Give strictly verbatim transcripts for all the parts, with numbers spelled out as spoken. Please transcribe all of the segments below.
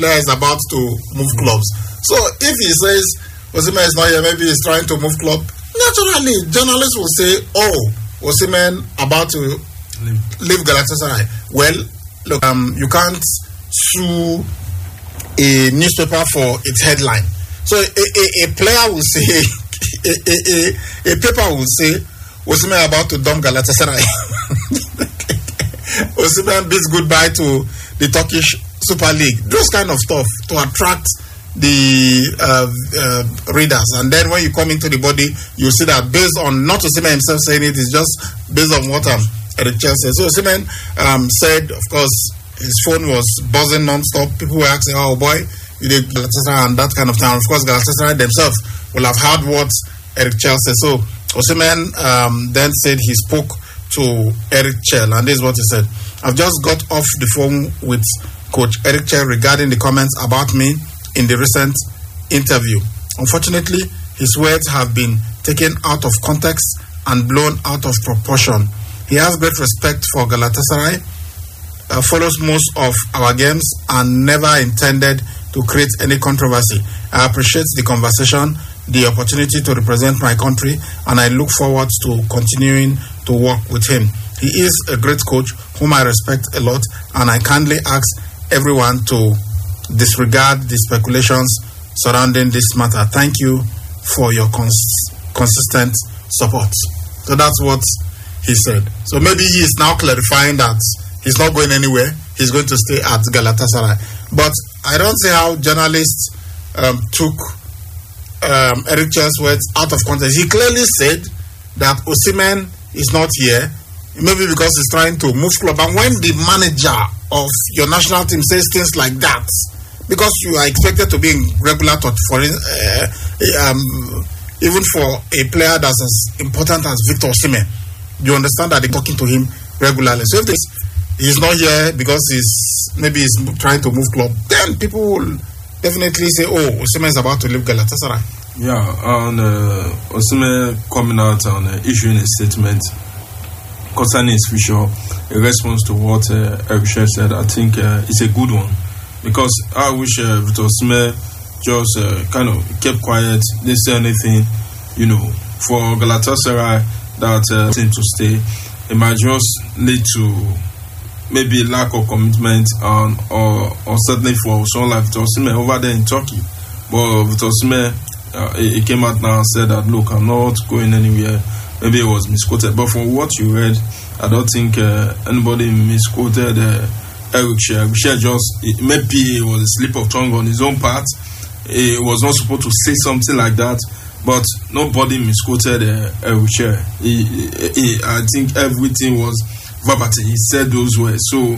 player is about to move clubs. So if he says Osimhen is not here, maybe he's trying to move club, naturally journalists will say, oh, Osimhen about to leave, leave Galatasaray. Well, look, um, you can't sue a newspaper for its headline. So a, a, a player will say, a, a, a, a paper will say, Osimhen about to dump Galatasaray. Osimhen bids goodbye to the Turkish Super League. Those kind of stuff to attract the uh, uh, readers. And then when you come into the body, you see that based on, not Osimhen himself saying it, it's just based on what um, Eric Chell said. So Osimhen um, said, of course, his phone was buzzing non-stop. People were asking, oh boy, you did Galatasaray and that kind of thing. Of course, Galatasaray themselves will have heard what Eric Chell said. So Osimhen um, then said he spoke to Eric Chell, and this is what he said. I've just got off the phone with Coach Eric Chell regarding the comments about me in the recent interview. Unfortunately, his words have been taken out of context and blown out of proportion. He has great respect for Galatasaray, uh, follows most of our games, and never intended to create any controversy. I appreciate the conversation, the opportunity to represent my country, and I look forward to continuing to work with him. He is a great coach whom I respect a lot, and I kindly ask everyone to disregard the speculations surrounding this matter. Thank you for your cons- consistent support. So that's what he said. So maybe he is now clarifying that he's not going anywhere. He's going to stay at Galatasaray. But I don't see how journalists um, took um, Eric Chell's words out of context. He clearly said that Osimhen is not here, maybe because he's trying to move club. And when the manager of your national team says things like that, because you are expected to be in regular touch for uh, um, even for a player that's as important as Victor Osimhen, you understand that they're talking to him regularly. So if this, he's not here because he's maybe he's trying to move club, then people will definitely say, oh, Osimhen is about to leave Galatasaray. Yeah, and uh, Osimhen coming out and uh, issuing a statement concerning his future, a response to what uh, Eric Chell said, I think uh, it's a good one. Because I wish uh, Victor Osimhen just uh, kind of kept quiet, didn't say anything, you know, for Galatasaray that uh, seemed to stay. It might just lead to maybe lack of commitment and, or, or certainly for someone like Victor Osimhen over there in Turkey. But Victor Osimhen, uh, he, he came out now and said that, look, I'm not going anywhere. Maybe it was misquoted. But from what you read, I don't think uh, anybody misquoted uh, Eric Chell. Eric Chell just, it, maybe it was a slip of tongue on his own part. He was not supposed to say something like that, but nobody misquoted uh, Eric Chell. He, he, he, I think everything was verbatim. He said those words. So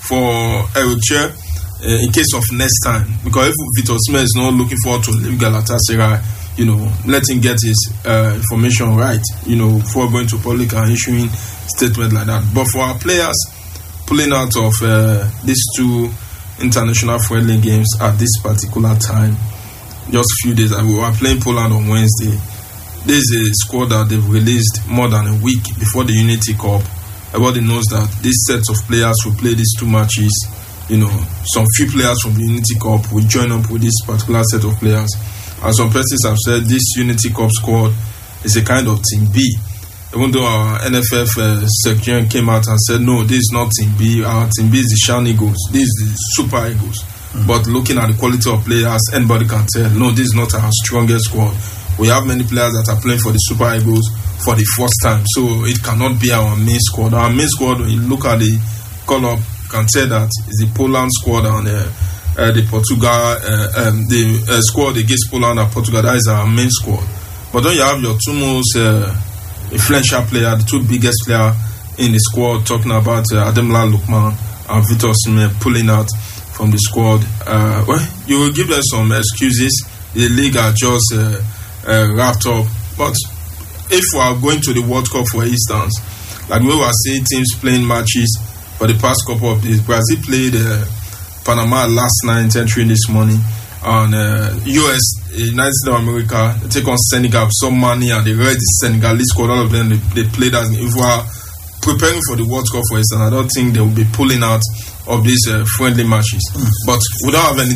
for Eric Chell, uh, in case of next time, because if Victor Osimhen is not looking forward to leave Galatasaray, you know, let him get his uh, information right, you know, before going to public and issuing statement like that. But for our players pulling out of uh, these two international friendly games at this particular time, just a few days ago, we were playing Poland on Wednesday. This is a squad that they've released more than a week before the Unity Cup. Everybody knows that these sets of players will play these two matches. You know, some few players from the Unity Cup will join up with this particular set of players. And some persons have said this Unity Cup squad is a kind of Team B. Even though our N F F uh, section came out and said, no, this is not Team B. Our Team B is the Shan Eagles. This is the Super Eagles. Mm-hmm. But looking at the quality of players, anybody can tell, no, this is not our strongest squad. We have many players that are playing for the Super Eagles for the first time. So it cannot be our main squad. Our main squad, when you look at the call-up, you can tell that it's the Poland squad and uh, Uh, the Portugal, uh, um, the uh, squad against Poland and Portugal. That is our main squad. But then you have your two most uh, influential players, the two biggest players in the squad, talking about uh, Ademola Lookman and Victor Osimhen pulling out from the squad. Uh, well, you will give them some excuses. The league are just uh, uh, wrapped up. But if we are going to the World Cup, for instance, like we were seeing teams playing matches for the past couple of days, Brazil played Uh, Panama last night, entering this morning, and uh, U S, United States of America, they take on Senegal, some money, and they read the Senegalese squad, all of them, they, they played as if we are preparing for the World Cup, for instance. I don't think they will be pulling out of these uh, friendly matches. Mm. But we don't have any